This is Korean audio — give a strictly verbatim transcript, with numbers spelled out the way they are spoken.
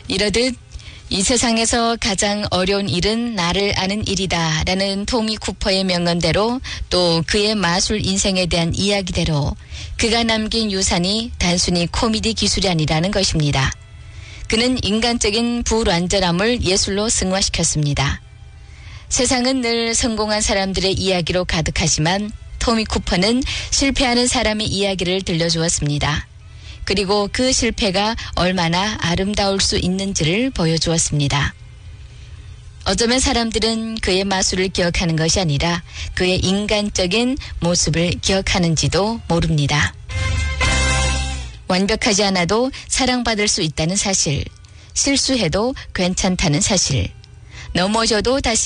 이러듯 이 세상에서 가장 어려운 일은 나를 아는 일이다 라는 토미 쿠퍼의 명언대로 또 그의 마술 인생에 대한 이야기대로 그가 남긴 유산이 단순히 코미디 기술이 아니라는 것입니다. 그는 인간적인 불완전함을 예술로 승화시켰습니다. 세상은 늘 성공한 사람들의 이야기로 가득하지만 토미 쿠퍼는 실패하는 사람의 이야기를 들려주었습니다. 그리고 그 실패가 얼마나 아름다울 수 있는지를 보여주었습니다. 어쩌면 사람들은 그의 마술을 기억하는 것이 아니라 그의 인간적인 모습을 기억하는지도 모릅니다. 완벽하지 않아도 사랑받을 수 있다는 사실, 실수해도 괜찮다는 사실, 넘어져도 다시